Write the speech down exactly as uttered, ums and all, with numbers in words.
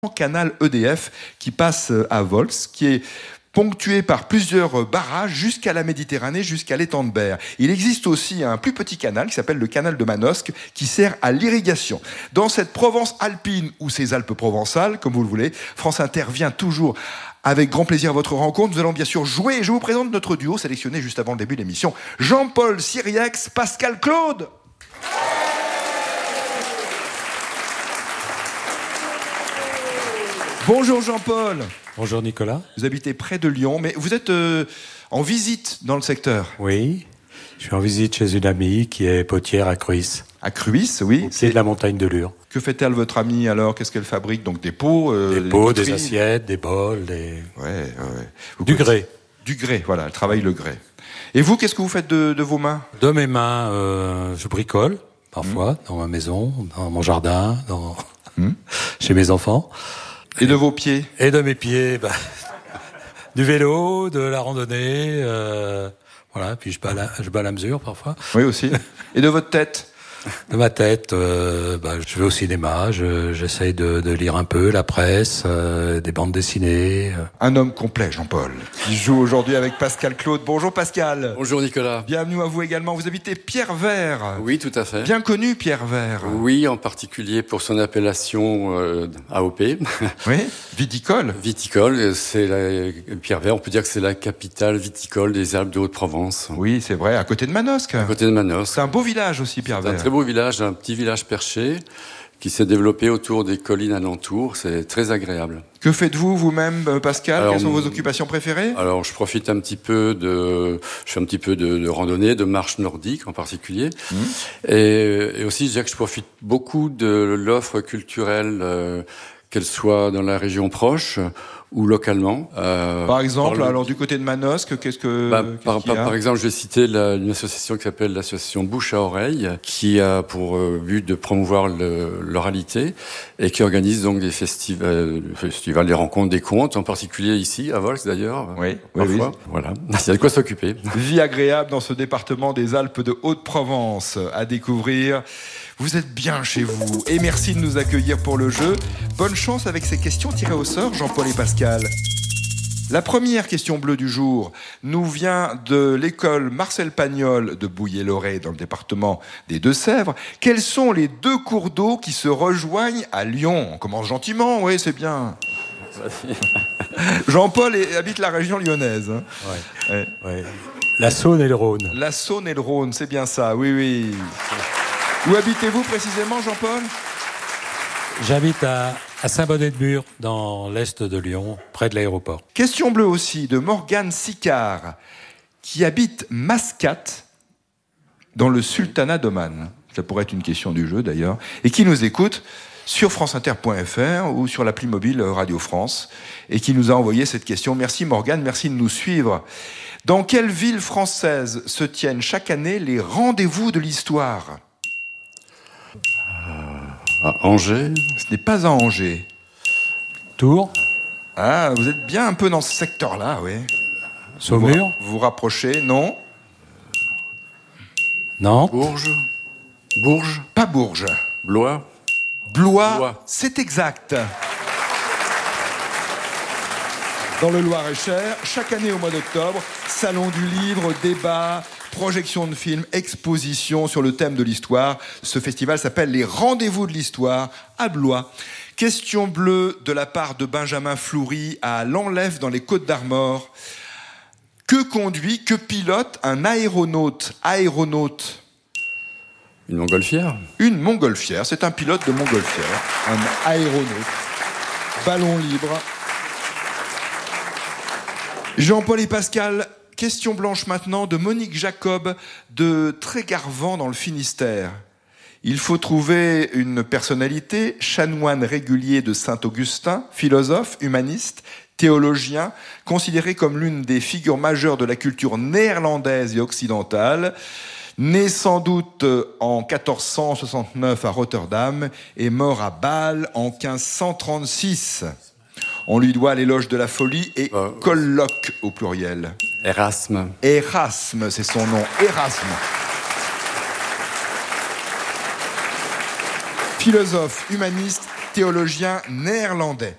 canal E D F qui passe à Volx, qui est ponctué par plusieurs barrages jusqu'à la Méditerranée, jusqu'à l'étang de Berre. Il existe aussi un plus petit canal qui s'appelle le canal de Manosque, qui sert à l'irrigation. Dans cette Provence alpine, ou ces Alpes provençales, comme vous le voulez, France Inter vient toujours avec grand plaisir à votre rencontre. Nous allons bien sûr jouer, et je vous présente notre duo sélectionné juste avant le début de l'émission. Jean-Paul Sirieix, Pascal Claude. Bonjour Jean-Paul. Bonjour Nicolas. Vous habitez près de Lyon, mais vous êtes euh, en visite dans le secteur. Oui, je suis en visite chez une amie qui est potière à Cruis. À Cruis, oui. C'est de la montagne de Lure. Que fait-elle votre amie alors? Qu'est-ce qu'elle fabrique? Donc des pots, euh, Des pots, des assiettes, des bols, des... Ouais, ouais. Vous du pouvez... grès. Du grès, voilà, elle travaille le grès. Et vous, qu'est-ce que vous faites de, de vos mains? De mes mains, euh, je bricole, parfois, mmh. dans ma maison, dans mon jardin, dans... Mmh. chez mes enfants. Et de vos pieds? Et de mes pieds, bah, du vélo, de la randonnée, euh, voilà, puis je bats, la, je bats la mesure parfois. Oui, aussi. Et de votre tête? De ma tête, euh, bah, je vais au cinéma, je, j'essaye de, de lire un peu la presse, euh, des bandes dessinées. Un homme complet, Jean-Paul, qui joue aujourd'hui avec Pascal Claude. Bonjour Pascal. Bonjour Nicolas. Bienvenue à vous également. Vous habitez Pierrevert. Oui, tout à fait. Bien connu Pierrevert. Oui, en particulier pour son appellation euh, A O P. Oui, viticole. Viticole, c'est la, Pierrevert, on peut dire que c'est la capitale viticole des Alpes de Haute-Provence. Oui, c'est vrai, à côté de Manosque. À côté de Manosque. C'est un beau village aussi, Pierrevert. C'est un très beau village, un petit village perché qui s'est développé autour des collines alentours. C'est très agréable. Que faites-vous vous-même, Pascal? alors, Quelles sont vos occupations préférées? Alors, je profite un petit peu de, je fais un petit peu de, de randonnée, de marche nordique en particulier, mmh. et, et aussi je dirais que je profite beaucoup de l'offre culturelle, euh, qu'elle soit dans la région proche ou localement. Euh, par exemple, par le... alors du côté de Manosque, qu'est-ce que bah, qu'est-ce par, qu'il y a par exemple, je vais citer la, une association qui s'appelle l'association Bouche à Oreille, qui a pour euh, but de promouvoir le, l'oralité et qui organise donc des festivals, euh, festivals, des rencontres, des contes, en particulier ici à Volx d'ailleurs. Oui, parfois. oui, oui. Voilà, il y a de quoi s'occuper. Vie agréable dans ce département des Alpes de Haute-Provence à découvrir. Vous êtes bien chez vous et merci de nous accueillir pour le jeu. Bonne chance avec ces questions tirées au sort, Jean-Paul et Pascal. La première question bleue du jour nous vient de l'école Marcel Pagnol de Bouillé-Loret dans le département des Deux-Sèvres. Quels sont les deux cours d'eau qui se rejoignent à Lyon? On commence gentiment, oui, c'est bien. Jean-Paul est, habite la région lyonnaise. Hein. Ouais. Ouais. Ouais. La Saône et le Rhône. La Saône et le Rhône, c'est bien ça, oui, oui. Où habitez-vous précisément, Jean-Paul? J'habite à, à Saint-Bonnet-de-Mur, dans l'est de Lyon, près de l'aéroport. Question bleue aussi de Morgane Sicard, qui habite Mascate, dans le sultanat d'Oman. Ça pourrait être une question du jeu d'ailleurs. Et qui nous écoute sur franceinter point f r ou sur l'appli mobile Radio France. Et qui nous a envoyé cette question. Merci Morgane, merci de nous suivre. Dans quelle ville française se tiennent chaque année les rendez-vous de l'histoire ? À Angers? Ce n'est pas à Angers. Tours? Ah, vous êtes bien un peu dans ce secteur-là, oui. Saumur? Vous vous rapprochez, non? Nantes? Bourges? Bourges? Pas Bourges. Blois? Blois, Blois. C'est exact. Dans le Loir-et-Cher, chaque année au mois d'octobre, salon du livre, débat, projection de films, exposition sur le thème de l'histoire. Ce festival s'appelle les Rendez-vous de l'Histoire à Blois. Question bleue de la part de Benjamin Floury à Lanlève dans les Côtes-d'Armor. Que conduit, que pilote un aéronaute Aéronaute. Une montgolfière? Une montgolfière, c'est un pilote de montgolfière, un aéronaute. Ballon libre. Jean-Paul et Pascal, question blanche maintenant de Monique Jacob de Trégarvan dans le Finistère. Il faut trouver une personnalité, chanoine régulier de Saint-Augustin, philosophe, humaniste, théologien, considéré comme l'une des figures majeures de la culture néerlandaise et occidentale, né sans doute en quatorze cent soixante-neuf à Rotterdam et mort à Bâle en quinze cent trente-six. On lui doit l'éloge de la folie et euh, colloque au pluriel. Erasme. Erasme, c'est son nom. Erasme. Philosophe, humaniste, théologien néerlandais.